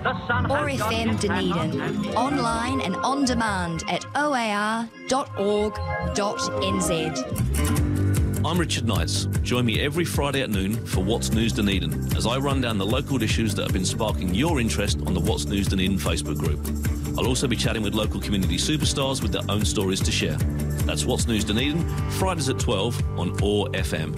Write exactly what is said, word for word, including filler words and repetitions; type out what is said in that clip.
or F M Dunedin, online and on demand at o a r dot org dot n z. I'm Richard Knights. Join me every Friday at noon for What's News Dunedin as I run down the local issues that have been sparking your interest on the What's News Dunedin Facebook group. I'll also be chatting with local community superstars with their own stories to share. That's What's News Dunedin, Fridays at twelve on O A R F M.